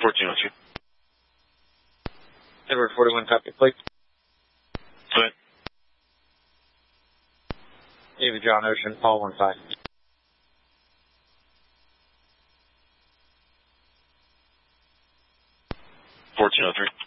1403. Edward 41, copy, plate. Go ahead. David John Ocean, Paul 15. 1403.